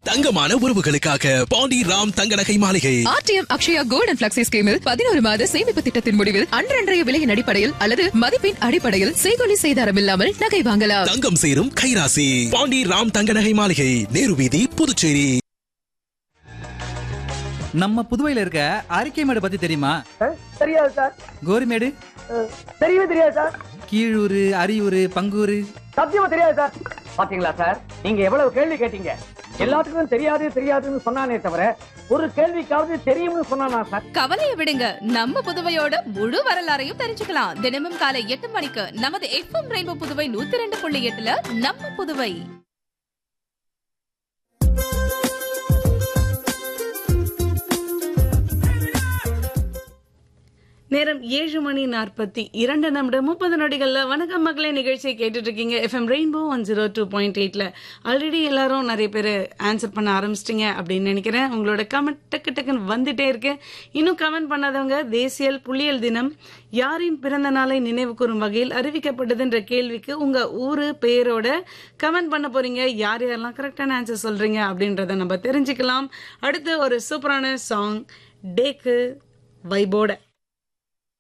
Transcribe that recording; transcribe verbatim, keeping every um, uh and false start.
தங்கமான உறவுகளுக்காக பாண்டி ராம் தங்க நகை மாளிகை. RTM Akshaya gold and flexi ஸ்கீமில் பதினோரு மாத சேமிப்பு திட்டத்தின் முடிவில் அன்றன்றைய விலையின் அடிப்படையில் அல்லது மதிப்பின் அடிப்படையில் செய்கொலி செய்தாரம் இல்லாமல் நகை வாங்கலாம். தங்கம் சேரும் கைராசி. பாண்டி ராம் தங்க நகை மாளிகை, நேரு வீதி, புதுச்சேரி. நம்ம புதுவையில இருக்க அரிக்கைமேடு பத்தி தெரியுமா? தெரியாது சார். கோரிமேடு தெரியவே தெரியாது சார். கீழூர், அரியூர், பங்கூர் சத்தியமா தெரியாது சார். பாத்தீங்களா சார், நீங்க எவ்வளவு கேள்வி கேட்டீங்க. எல்லாத்துக்கும் தெரியாது தெரியாதுன்னு சொன்னானே தவிர ஒரு கேள்விக்காவது தெரியும்னு சொன்னானா சார்? கவலையை விடுங்க, நம்ம புதுவையோட முழு வரலாறையும் தெரிஞ்சுக்கலாம். தினமும் காலை எட்டு மணிக்கு நமது எஃப்எம் ரெயின்போ புதுவை நூத்தி ரெண்டு புள்ளி எட்டுல நம்ம புதுவை. நேரம் ஏழு மணி நாற்பத்தி இரண்டு நிமிடம் முப்பது நொடிகள்ல வணக்கம் மக்களை நிகழ்ச்சியை கேட்டுட்டு இருக்கீங்க. FM rainbow one zero two point எயிட்ல ஆல்ரெடி எல்லாரும் நிறைய பேர் ஆன்சர் பண்ண ஆரம்பிச்சிட்டீங்க அப்படின்னு நினைக்கிறேன். உங்களோட கமெண்ட் டக்கு டக்குன்னு வந்துட்டே இருக்கு. இன்னும் கமெண்ட் பண்ணாதவங்க, தேசிய புள்ளியியல் தினம் யாரின் பிறந்த நாளை நினைவு கூறும் வகையில் அறிவிக்கப்பட்டதுன்ற கேள்விக்கு உங்க ஊரு பெயரோட கமெண்ட் பண்ண போறீங்க. யார் யாரெல்லாம் கரெக்டான ஆன்சர் சொல்றீங்க அப்படின்றத நம்ம தெரிஞ்சுக்கலாம். அடுத்து ஒரு சூப்பரான சாங் டேக்கு வைபோட